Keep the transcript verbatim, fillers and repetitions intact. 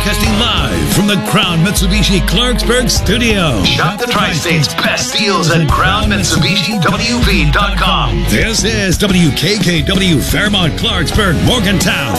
broadcasting live from the Crown Mitsubishi Clarksburg studio. Shop the Tri-State's best deals at Crown Mitsubishi W V dot com. This is W K K W Fairmont, Clarksburg, Morgantown.